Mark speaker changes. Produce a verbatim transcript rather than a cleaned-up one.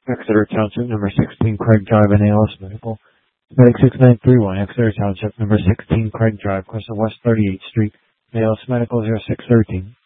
Speaker 1: Exeter Township, number sixteen, Craig Drive, and A L S Medical. Medic six nine three one, Exeter Township, number sixteen, Craig Drive, Crystal West thirty-eighth Street, A L S Medical zero six one three.